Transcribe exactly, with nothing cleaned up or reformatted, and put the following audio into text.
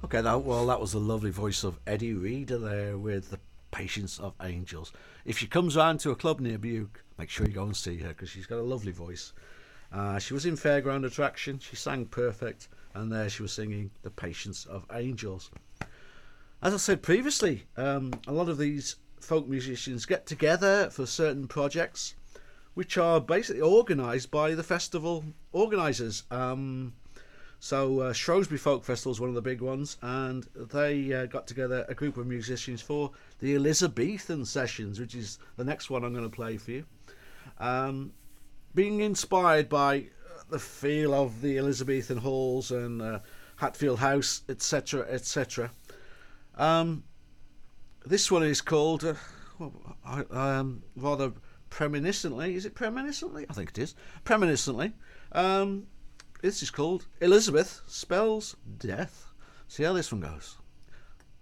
Okay, that, well, that was the lovely voice of Eddie Reader there with the Patience of Angels. If she comes round to a club near Buke, make sure you go and see her because she's got a lovely voice. Uh, she was in Fairground Attraction. She sang perfect, and there she was singing the Patience of Angels. As I said previously, um, a lot of these folk musicians get together for certain projects, which are basically organised by the festival organisers. Um, So uh, Shrewsbury Folk Festival is one of the big ones, and they uh, got together a group of musicians for the Elizabethan Sessions, which is the next one I'm going to play for you. Um, being inspired by the feel of the Elizabethan halls and uh, Hatfield House, et cetera, et cetera. Um, this one is called, uh, um, rather preminiscently, is it preminiscently? I think it is, preminiscently. Um, This is called Elizabeth Spells Death. See how this one goes.